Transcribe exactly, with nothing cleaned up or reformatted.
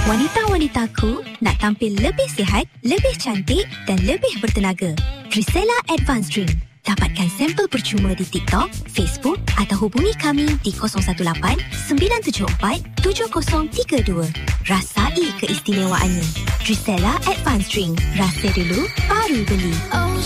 Wanita-wanitaku nak tampil lebih sihat, lebih cantik dan lebih bertenaga. Trisella Advanced Drink. Dapatkan sampel percuma di TikTok, Facebook atau hubungi kami di kosong satu lapan sembilan tujuh empat tujuh kosong tiga dua. Rasai keistimewaannya. Trisella Advanced Drink. Rasa dulu, baru beli.